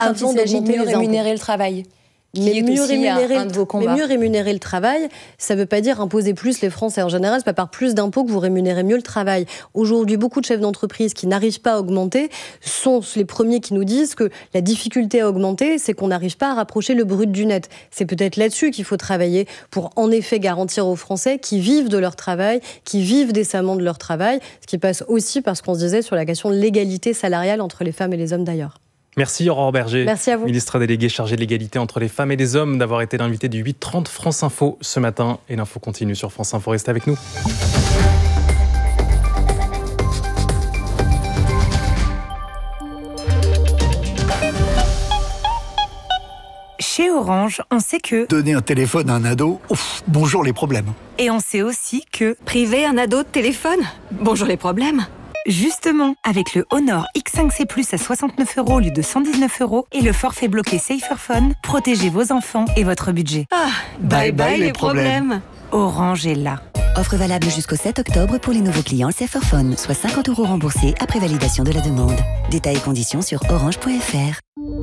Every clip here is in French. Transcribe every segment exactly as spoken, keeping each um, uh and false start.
Quand il s'agit de mieux rémunérer le travail. Mais mieux, rémunérer un de vos combats. mais mieux rémunérer le travail, ça ne veut pas dire imposer plus les Français. En général, ce n'est pas par plus d'impôts que vous rémunérez mieux le travail. Aujourd'hui, beaucoup de chefs d'entreprise qui n'arrivent pas à augmenter sont les premiers qui nous disent que la difficulté à augmenter, c'est qu'on n'arrive pas à rapprocher le brut du net. C'est peut-être là-dessus qu'il faut travailler pour en effet garantir aux Français qui vivent de leur travail, qui vivent décemment de leur travail, ce qui passe aussi par ce qu'on se disait sur la question de l'égalité salariale entre les femmes et les hommes d'ailleurs. Merci Aurore Berger, Merci à vous. Ministre déléguée chargée de l'égalité entre les femmes et les hommes, d'avoir été l'invité du huit trente France Info ce matin. Et l'info continue sur France Info, restez avec nous. Chez Orange, on sait que... Donner un téléphone à un ado, ouf, bonjour les problèmes. Et on sait aussi que... Priver un ado de téléphone, bonjour les problèmes. Justement, avec le Honor X cinq C plus à soixante-neuf euros au lieu de cent dix-neuf euros et le forfait bloqué Saferphone, protégez vos enfants et votre budget. Ah, bye bye, bye les problèmes. problèmes. Orange est là. Offre valable jusqu'au sept octobre pour les nouveaux clients Saferphone, soit cinquante euros remboursés après validation de la demande. Détails et conditions sur orange point f r.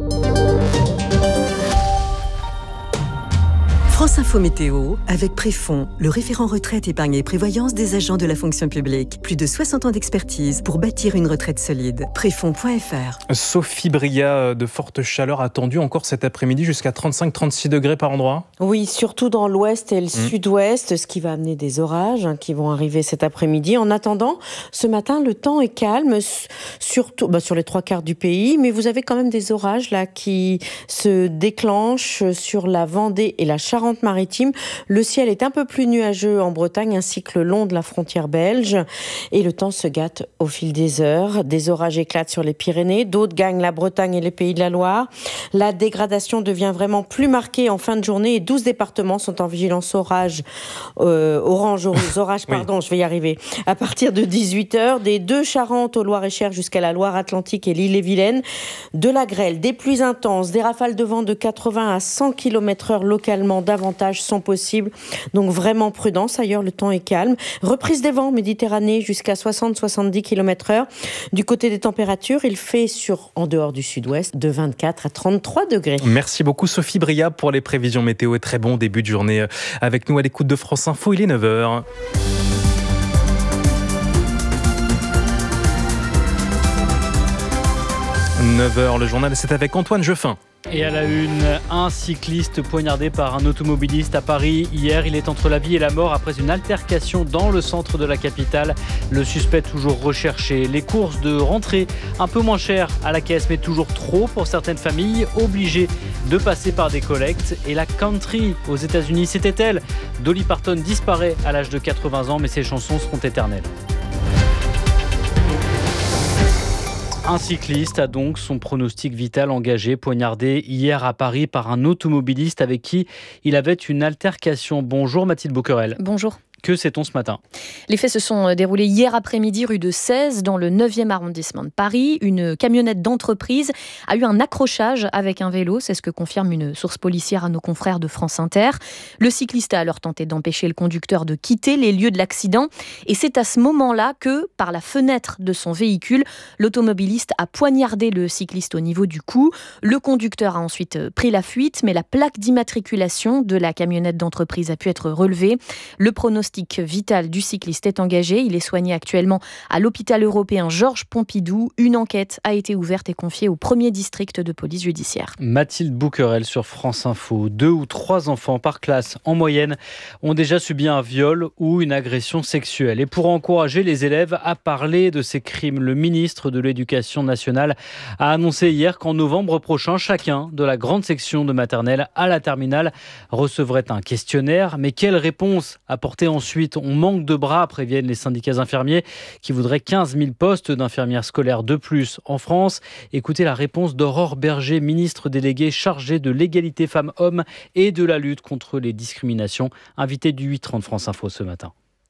France Info Météo, avec Préfond, le référent retraite, épargne et prévoyance des agents de la fonction publique. Plus de soixante ans d'expertise pour bâtir une retraite solide. Préfond point f r. Sophie Bria, de fortes chaleurs attendues encore cet après-midi, jusqu'à trente-cinq à trente-six degrés par endroit. Oui, surtout dans l'ouest et le mmh. sud-ouest, ce qui va amener des orages hein, qui vont arriver cet après-midi. En attendant, ce matin, le temps est calme, surtout bah, sur les trois quarts du pays, mais vous avez quand même des orages là qui se déclenchent sur la Vendée et la Charente maritime. Le ciel est un peu plus nuageux en Bretagne ainsi que le long de la frontière belge et le temps se gâte au fil des heures. Des orages éclatent sur les Pyrénées, d'autres gagnent la Bretagne et les Pays de la Loire. La dégradation devient vraiment plus marquée en fin de journée et douze départements sont en vigilance orage, euh, orange aux orages, pardon, oui. je vais y arriver. À partir de dix-huit heures, des deux Charentes au Loir-et-Cher jusqu'à la Loire-Atlantique et l'île-et-Vilaine, de la grêle, des pluies intenses, des rafales de vent de quatre-vingts à cent kilomètres heure localement, davantage sont possibles. Donc vraiment prudence. Ailleurs, le temps est calme. Reprise des vents Méditerranée jusqu'à soixante à soixante-dix kilomètres heure. Du côté des températures, il fait sur, en dehors du sud-ouest, de vingt-quatre à trente-trois degrés. Merci beaucoup Sophie Bria pour les prévisions météo et très bon début de journée avec nous à l'écoute de France Info. Il est neuf heures. neuf heures, le journal, c'est avec Antoine Jeffin. Et à la une, un cycliste poignardé par un automobiliste à Paris. Hier, il est entre la vie et la mort après une altercation dans le centre de la capitale. Le suspect toujours recherché. Les courses de rentrée un peu moins chères à la caisse, mais toujours trop pour certaines familles, obligées de passer par des collectes. Et la country aux États-Unis, c'était elle. Dolly Parton disparaît à l'âge de quatre-vingts ans, mais ses chansons seront éternelles. Un cycliste a donc son pronostic vital engagé, poignardé hier à Paris par un automobiliste avec qui il avait une altercation. Bonjour Mathilde Bouquerel. Bonjour. Que sait-on ce matin ? Les faits se sont déroulés hier après-midi rue de Sèze, dans le neuvième arrondissement de Paris. Une camionnette d'entreprise a eu un accrochage avec un vélo. C'est ce que confirme une source policière à nos confrères de France Inter. Le cycliste a alors tenté d'empêcher le conducteur de quitter les lieux de l'accident. Et c'est à ce moment-là que, par la fenêtre de son véhicule, l'automobiliste a poignardé le cycliste au niveau du cou. Le conducteur a ensuite pris la fuite, mais la plaque d'immatriculation de la camionnette d'entreprise a pu être relevée. Le pronostic vital du cycliste est engagé. Il est soigné actuellement à l'hôpital européen Georges Pompidou. Une enquête a été ouverte et confiée au premier district de police judiciaire. Mathilde Bouquerel sur France Info. Deux ou trois enfants par classe, en moyenne, ont déjà subi un viol ou une agression sexuelle. Et pour encourager les élèves à parler de ces crimes, le ministre de l'Éducation nationale a annoncé hier qu'en novembre prochain, chacun de la grande section de maternelle à la terminale recevrait un questionnaire. Mais quelle réponse apporter en Ensuite, on manque de bras, préviennent les syndicats infirmiers qui voudraient quinze mille postes d'infirmières scolaires de plus en France. Écoutez la réponse d'Aurore Berger, ministre déléguée chargée de l'égalité femmes-hommes et de la lutte contre les discriminations, invitée du huit trente France Info ce matin.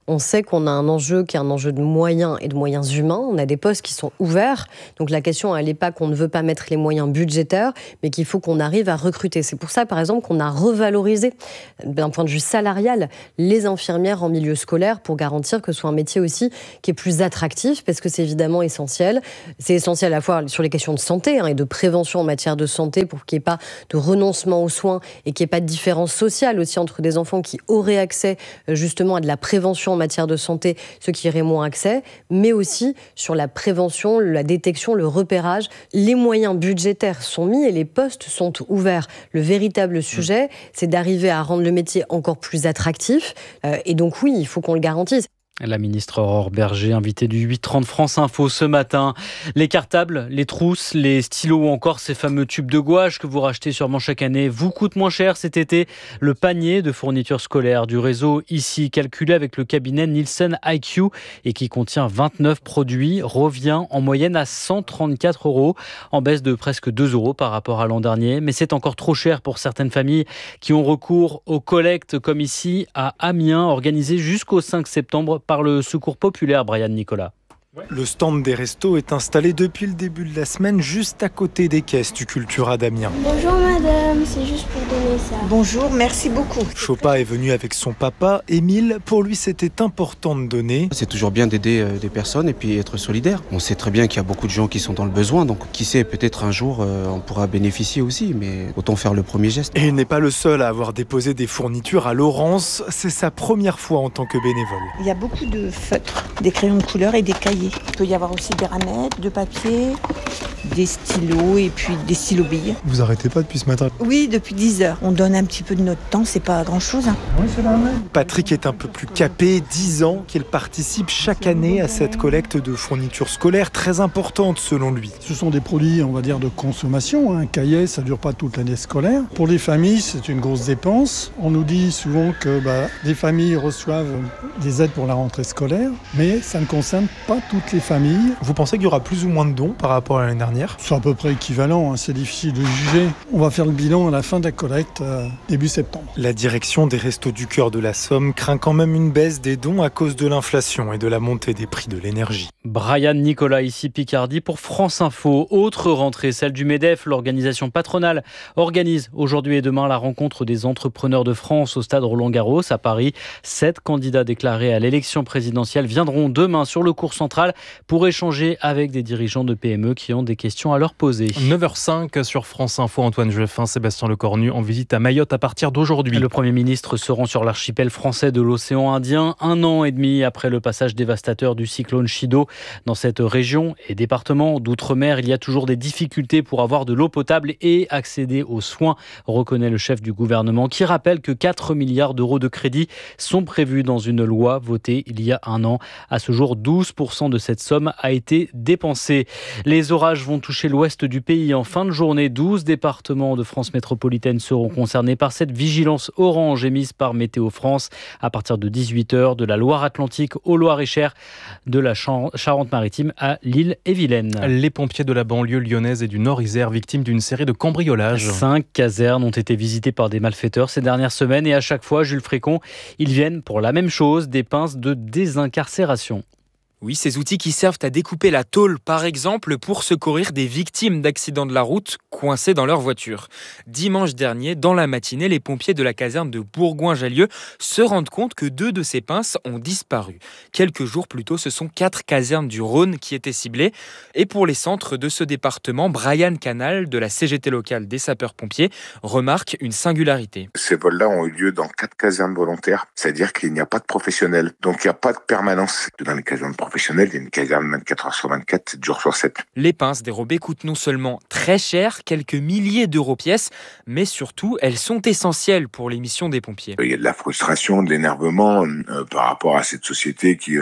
On sait qu'on a un enjeu qui est un enjeu de moyens et de moyens humains. On a des postes qui sont ouverts. Donc la question, elle n'est pas qu'on ne veut pas mettre les moyens budgétaires, mais qu'il faut qu'on arrive à recruter. C'est pour ça, par exemple, qu'on a revalorisé, d'un point de vue salarial, les infirmières en milieu scolaire pour garantir que ce soit un métier aussi qui est plus attractif, parce que c'est évidemment essentiel. C'est essentiel à la fois sur les questions de santé hein, et de prévention en matière de santé pour qu'il n'y ait pas de renoncement aux soins et qu'il n'y ait pas de différence sociale aussi entre des enfants qui auraient accès justement à de la prévention en matière de santé, ceux qui auraient moins accès, mais aussi sur la prévention, la détection, le repérage. Les moyens budgétaires sont mis et les postes sont ouverts. Le véritable sujet, c'est d'arriver à rendre le métier encore plus attractif. Euh, et donc oui, il faut qu'on le garantisse. La ministre Aurore Bergé, invitée du huit trente France Info ce matin. Les cartables, les trousses, les stylos ou encore ces fameux tubes de gouache que vous rachetez sûrement chaque année vous coûtent moins cher cet été. Le panier de fournitures scolaires du réseau ici calculé avec le cabinet Nielsen I Q et qui contient vingt-neuf produits revient en moyenne à cent trente-quatre euros, en baisse de presque deux euros par rapport à l'an dernier. Mais c'est encore trop cher pour certaines familles qui ont recours aux collectes comme ici à Amiens, organisées jusqu'au cinq septembre par le Secours populaire. Brian Nicolas. Le stand des restos est installé depuis le début de la semaine, juste à côté des caisses du Cultura d'Amiens. Bonjour madame, c'est juste pour donner ça. Bonjour, merci beaucoup. Chopa est venu avec son papa, Émile. Pour lui, c'était important de donner. C'est toujours bien d'aider des personnes et puis être solidaire. On sait très bien qu'il y a beaucoup de gens qui sont dans le besoin, donc qui sait, peut-être un jour, on pourra bénéficier aussi, mais autant faire le premier geste. Et il n'est pas le seul à avoir déposé des fournitures à Laurence. C'est sa première fois en tant que bénévole. Il y a beaucoup de feutres, des crayons de couleur et des cahiers. Il peut y avoir aussi des ranettes de papier, des stylos et puis des stylos-billes. Vous arrêtez pas depuis ce matin? Oui, depuis dix heures. On donne un petit peu de notre temps, c'est pas grand-chose. Hein. Oui, c'est normal. Patrick est un peu plus capé, dix ans qu'il participe chaque année à cette collecte de fournitures scolaires très importante selon lui. Ce sont des produits, on va dire, de consommation. Un cahier, ça dure pas toute l'année scolaire. Pour les familles, c'est une grosse dépense. On nous dit souvent que bah, les familles reçoivent des aides pour la rentrée scolaire, mais ça ne concerne pas toutes les familles. Vous pensez qu'il y aura plus ou moins de dons par rapport à l'année dernière? C'est à peu près équivalent, hein. C'est difficile de juger. On va faire le bilan à la fin de la collecte, euh, début septembre. La direction des Restos du Cœur de la Somme craint quand même une baisse des dons à cause de l'inflation et de la montée des prix de l'énergie. Brian Nicolas, ici Picardie pour France Info. Autre rentrée, celle du MEDEF. L'organisation patronale organise aujourd'hui et demain la rencontre des entrepreneurs de France au stade Roland-Garros à Paris. Sept candidats déclarés à l'élection présidentielle viendront demain sur le cours central pour échanger avec des dirigeants de P M E qui ont des questions à leur poser. neuf heures cinq sur France Info, Antoine Jeffin, Sébastien Lecornu en visite à Mayotte à partir d'aujourd'hui. Le Premier ministre se rend sur l'archipel français de l'océan Indien, un an et demi après le passage dévastateur du cyclone Chido. Dans cette région et département d'outre-mer, il y a toujours des difficultés pour avoir de l'eau potable et accéder aux soins, reconnaît le chef du gouvernement, qui rappelle que quatre milliards d'euros de crédits sont prévus dans une loi votée il y a un an. À ce jour, douze pour cent de cette somme a été dépensée. Les orages vont toucher l'ouest du pays en fin de journée. douze départements de France métropolitaine seront concernés par cette vigilance orange émise par Météo France à partir de dix-huit heures, de la Loire-Atlantique au Loir-et-Cher, de la Charente-Maritime à l'île-et-Vilaine. Les pompiers de la banlieue lyonnaise et du Nord-Isère victimes d'une série de cambriolages. Cinq casernes ont été visitées par des malfaiteurs ces dernières semaines et à chaque fois, Jules Frécon, ils viennent pour la même chose, des pinces de désincarcération. Oui, ces outils qui servent à découper la tôle, par exemple, pour secourir des victimes d'accidents de la route coincées dans leur voiture. Dimanche dernier, dans la matinée, les pompiers de la caserne de Bourgoin-Jallieu se rendent compte que deux de ces pinces ont disparu. Quelques jours plus tôt, ce sont quatre casernes du Rhône qui étaient ciblées. Et pour les centres de ce département, Brian Canal, de la C G T locale des sapeurs-pompiers, remarque une singularité. Ces vols-là ont eu lieu dans quatre casernes volontaires, c'est-à-dire qu'il n'y a pas de professionnels. Donc il n'y a pas de permanence dans les casernes professionnelles. Il y a une caserne vingt-quatre heures sur vingt-quatre, sept jours sur sept. Les pinces dérobées coûtent non seulement très cher, quelques milliers d'euros pièce, mais surtout, elles sont essentielles pour les missions des pompiers. Il y a de la frustration, de l'énervement euh, par rapport à cette société qui, euh,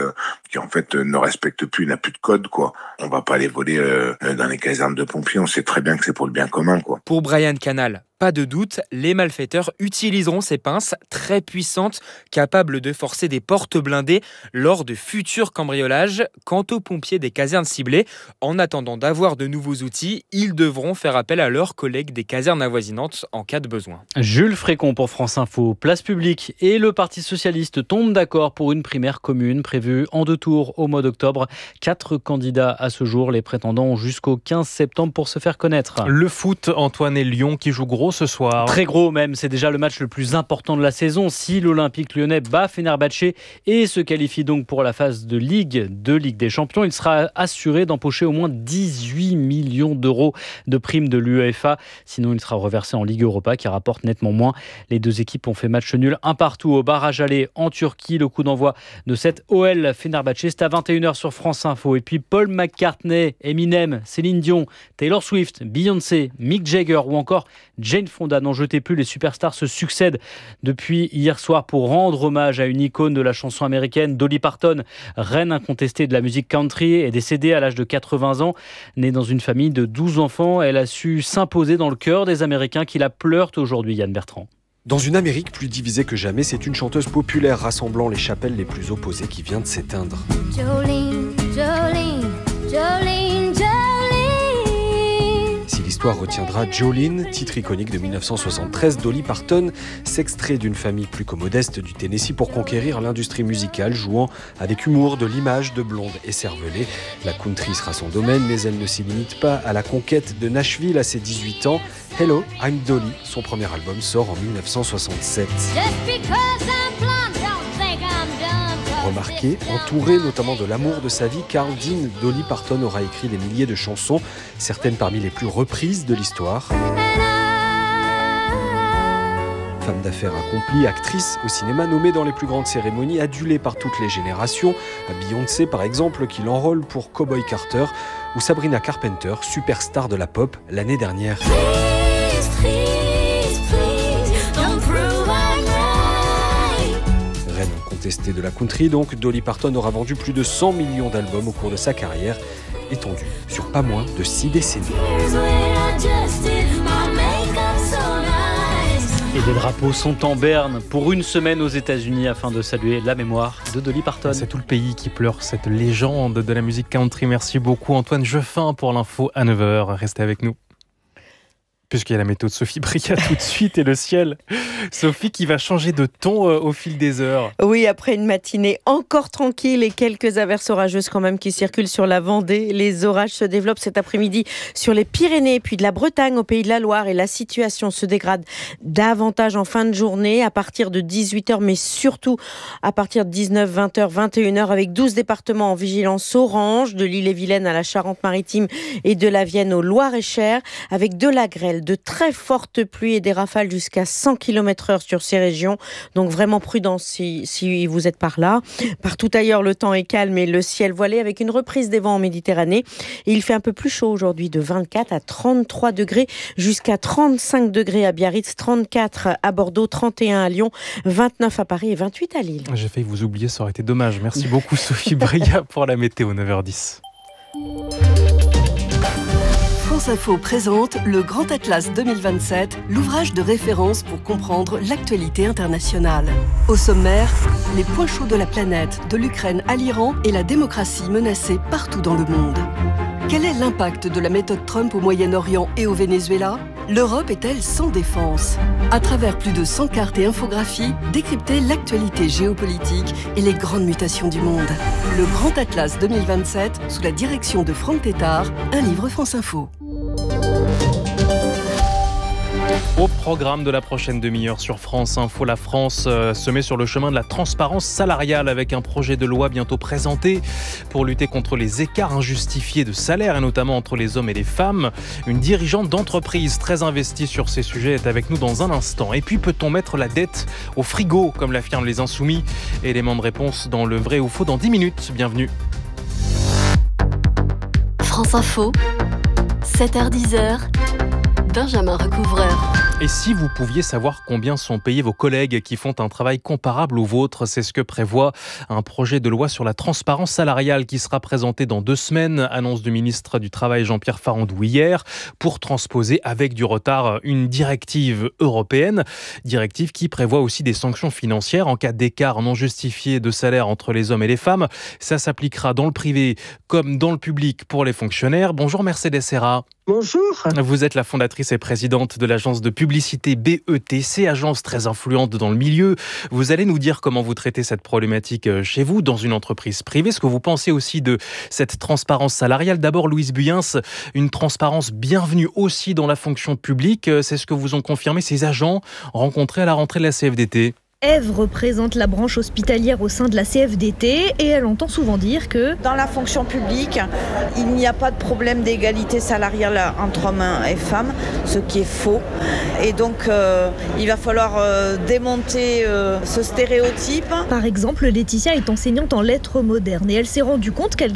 qui en fait ne respecte plus, n'a plus de code, quoi. On va pas les voler euh, dans les casernes de pompiers, on sait très bien que c'est pour le bien commun, quoi. Pour Brian Canal, pas de doute, les malfaiteurs utiliseront ces pinces très puissantes, capables de forcer des portes blindées lors de futurs cambriolages. Quant aux pompiers des casernes ciblées, en attendant d'avoir de nouveaux outils, ils devront faire appel à leurs collègues des casernes avoisinantes en cas de besoin. Jules Frécon pour France Info. Place publique et le Parti socialiste tombent d'accord pour une primaire commune prévue en deux tours au mois d'octobre. Quatre candidats à ce jour. Les prétendants ont jusqu'au quinze septembre pour se faire connaître. Le foot, Antoine et Lyon qui jouent gros ce soir. Très gros même, c'est déjà le match le plus important de la saison. Si l'Olympique lyonnais bat Fenerbahçe et se qualifie donc pour la phase de Ligue de Ligue des Champions, il sera assuré d'empocher au moins dix-huit millions d'euros de primes de l'UEFA. Sinon, il sera reversé en Ligue Europa qui rapporte nettement moins. Les deux équipes ont fait match nul un partout au barrage aller en Turquie. Le coup d'envoi de cette O L Fenerbahçe, c'est à vingt et une heures sur France Info. Et puis Paul McCartney, Eminem, Céline Dion, Taylor Swift, Beyoncé, Mick Jagger ou encore Jane Fonda. N'en jetez plus, les superstars se succèdent depuis hier soir pour rendre hommage à une icône de la chanson américaine. Dolly Parton, reine incontestée de la musique country, est décédée à l'âge de quatre-vingts ans. Née dans une famille de douze enfants, elle a su s'imposer dans le cœur des Américains qui la pleurent aujourd'hui, Yann Bertrand. Dans une Amérique plus divisée que jamais, c'est une chanteuse populaire rassemblant les chapelles les plus opposées qui vient de s'éteindre. Jolene, Jolene, Jolene, Jolene. Si l'histoire retiendra Jolene, titre iconique de mille neuf cent soixante-treize, Dolly Parton s'extrait d'une famille plus que modeste du Tennessee pour conquérir l'industrie musicale, jouant avec humour de l'image de blonde écervelée. La country sera son domaine, mais elle ne s'y limite pas à la conquête de Nashville à ses dix-huit ans. Hello, I'm Dolly, son premier album sort en mille neuf cent soixante-sept. Remarquée, entourée notamment de l'amour de sa vie, Carl Dean, Dolly Parton aura écrit des milliers de chansons, certaines parmi les plus reprises de l'histoire. Femme d'affaires accomplie, actrice au cinéma, nommée dans les plus grandes cérémonies, adulée par toutes les générations. Beyoncé par exemple, qui l'enrôle pour Cowboy Carter, ou Sabrina Carpenter, superstar de la pop l'année dernière. Reine incontestée de la country, donc, Dolly Parton aura vendu plus de cent millions d'albums au cours de sa carrière, étendue sur pas moins de six décennies. Et des drapeaux sont en berne pour une semaine aux États-Unis afin de saluer la mémoire de Dolly Parton. C'est tout le pays qui pleure cette légende de la musique country. Merci beaucoup Antoine Jeffin pour l'info à neuf heures. Restez avec nous. Puisqu'il y a la météo de Sophie Bria tout de suite et le ciel. Sophie qui va changer de ton euh, au fil des heures. Oui, après une matinée encore tranquille et quelques averses orageuses quand même qui circulent sur la Vendée. Les orages se développent cet après-midi sur les Pyrénées, puis de la Bretagne au Pays de la Loire. Et la situation se dégrade davantage en fin de journée à partir de dix-huit heures, mais surtout à partir de dix-neuf, vingt heures, vingt et une heures, avec douze départements en vigilance orange, de l'Ille-et-Vilaine à la Charente-Maritime et de la Vienne au Loir-et-Cher, avec de la grêle, de très fortes pluies et des rafales jusqu'à cent kilomètres heure sur ces régions. Donc vraiment prudence si, si vous êtes par là. Partout ailleurs, le temps est calme et le ciel voilé avec une reprise des vents en Méditerranée. Et il fait un peu plus chaud aujourd'hui, de vingt-quatre à trente-trois degrés jusqu'à trente-cinq degrés à Biarritz, trente-quatre à Bordeaux, trente et un à Lyon, vingt-neuf à Paris et vingt-huit à Lille. J'ai failli vous oublier, ça aurait été dommage. Merci beaucoup Sophie Bria pour la météo, neuf heures dix. France Info présente le Grand Atlas deux mille vingt-sept, l'ouvrage de référence pour comprendre l'actualité internationale. Au sommaire, les points chauds de la planète, de l'Ukraine à l'Iran et la démocratie menacée partout dans le monde. Quel est l'impact de la méthode Trump au Moyen-Orient et au Venezuela ? L'Europe est-elle sans défense ? À travers plus de cent cartes et infographies, décryptez l'actualité géopolitique et les grandes mutations du monde. Le Grand Atlas deux mille vingt-sept, sous la direction de Franck Tétard, un livre France Info. Au programme de la prochaine demi-heure sur France Info, la France euh, se met sur le chemin de la transparence salariale avec un projet de loi bientôt présenté pour lutter contre les écarts injustifiés de salaire et notamment entre les hommes et les femmes. Une dirigeante d'entreprise très investie sur ces sujets est avec nous dans un instant. Et puis peut-on mettre la dette au frigo comme l'affirment les Insoumis ? Élément de réponse dans le vrai ou faux dans dix minutes. Bienvenue. France Info, sept heures dix, Benjamin Recouvreur. Et si vous pouviez savoir combien sont payés vos collègues qui font un travail comparable au vôtre, c'est ce que prévoit un projet de loi sur la transparence salariale qui sera présenté dans deux semaines, annonce du ministre du Travail Jean-Pierre Farandou hier, pour transposer avec du retard une directive européenne, directive qui prévoit aussi des sanctions financières en cas d'écart non justifié de salaire entre les hommes et les femmes. Ça s'appliquera dans le privé comme dans le public pour les fonctionnaires. Bonjour Mercedes Serra. Bonjour. Vous êtes la fondatrice et présidente de l'agence de publicité B E T C, agence très influente dans le milieu. Vous allez nous dire comment vous traitez cette problématique chez vous, dans une entreprise privée. Ce que vous pensez aussi de cette transparence salariale. D'abord, Louise Buyens, une transparence bienvenue aussi dans la fonction publique. C'est ce que vous ont confirmé ces agents rencontrés à la rentrée de la C F D T. Ève représente la branche hospitalière au sein de la C F D T et elle entend souvent dire que dans la fonction publique, il n'y a pas de problème d'égalité salariale entre hommes et femmes, ce qui est faux. Et donc, euh, il va falloir euh, démonter euh, ce stéréotype. Par exemple, Laetitia est enseignante en lettres modernes et elle s'est rendue compte qu'elle